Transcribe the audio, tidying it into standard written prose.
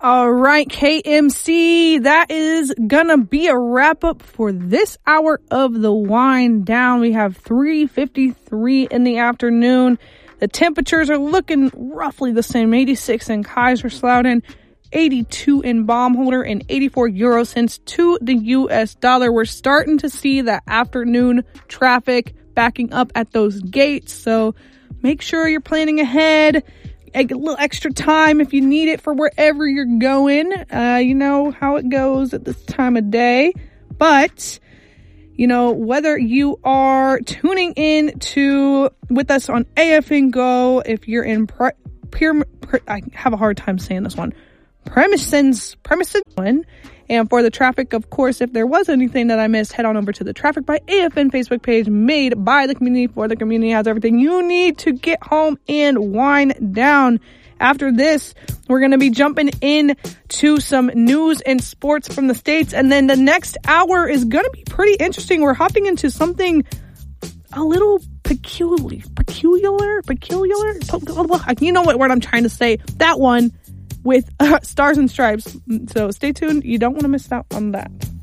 All right, KMC, that is gonna be a wrap up for this hour of the wind down. We have 3:53 in the afternoon. The temperatures are looking roughly the same. 86 in Kaiserslautern, 82 in Baumholder, and 84 euro cents to the US dollar. We're starting to see the afternoon traffic backing up at those gates, so make sure you're planning ahead. A little extra time if you need it for wherever you're going. You know how it goes at this time of day. But, you know, whether you are tuning in with us on AFN Go, if you're in I have a hard time saying this one. Premises one. And for the traffic, of course, if there was anything that I missed, head on over to the Traffic by AFN Facebook page, made by the community for the community. Has everything you need to get home and wind down. After this, we're going to be jumping in to some news and sports from the States. And then the next hour is going to be pretty interesting. We're hopping into something a little peculiar. You know what word I'm trying to say. That one. With Stars and Stripes. So stay tuned. You don't want to miss out on that.